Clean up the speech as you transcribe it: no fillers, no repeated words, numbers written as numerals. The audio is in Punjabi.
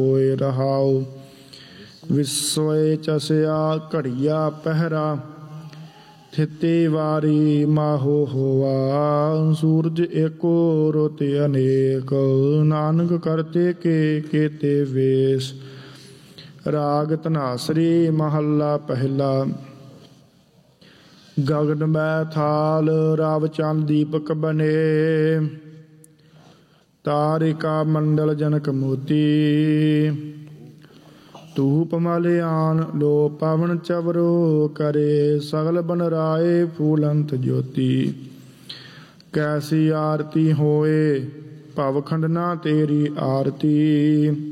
ਹੋਏ ਰਹਾਉ। ਵਿਸਵੇ ਚਸਿਆ ਘੜੀਆ ਪਹਿਰਾ, ਥਿਤੀ ਵਾਰੀ ਮਾਹੋ ਹੋਆ। ਸੂਰਜ ਏਕੋ ਰੁਤ ਅਨੇਕ, ਨਾਨਕ ਕਰਤੇ ਕੇ ਕੇਤੇ ਵੇਸ। ਰਾਗ ਧਨਾਸਰੀ ਮਹੱਲਾ ਪਹਿਲਾ। ਗਗਨ ਮੈ ਥਾਲ ਰਵ ਚੰਦ ਦੀਪਕ ਬਨੇ, ਤਾਰਿਕਾ ਮੰਡਲ ਜਨਕ ਮੋਤੀ। ਧੂਪ ਮਲਿਆਨ ਲੋ ਪਵਨ ਚਵਰੋ, ਕਰੇ ਸਗਲ ਬਨ ਰਾਏ ਫੂਲੰਤ ਜੋਤੀ। ਕੈਸੀ ਆਰਤੀ ਹੋਏ ਭਵਖੰਡ ਨਾ ਤੇਰੀ ਆਰਤੀ,